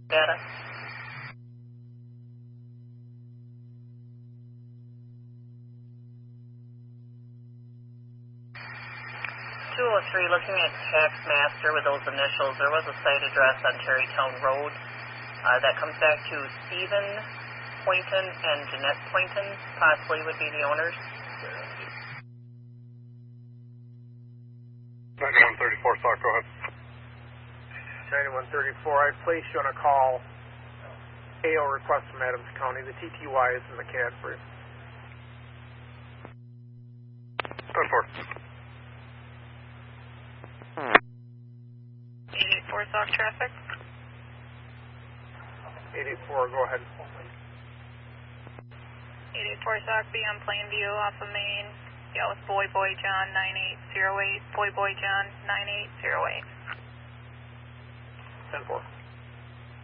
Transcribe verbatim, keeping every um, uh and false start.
Data. two oh three, looking at Taxmaster with those initials, there was a site address on Terrytown Road. Uh, that comes back to Stephen Poynton and Jeanette Poynton, possibly would be the owners. ninety-one thirty-four, Sock, go ahead. ninety-one thirty-four, I placed you on a call. A O request from Adams County. The T T Y is in the Cadbury. ten four. eight eight four, Sock traffic. eight eight four, go ahead. eight eight four, Sock, be on Plainview off of Main. Yeah, with Boy Boy John nine eight zero eight. Boy Boy John nine eight zero eight. ten four.